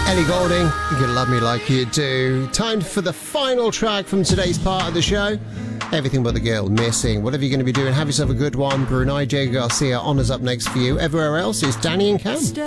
Ellie Goulding, You Can Love Me Like You Do. Time for the final track from today's part of the show. Everything But the Girl, Missing. Whatever you're going to be doing, have yourself a good one. Brunei J. Garcia, Honours up next for you. Everywhere else is Danny and Cam.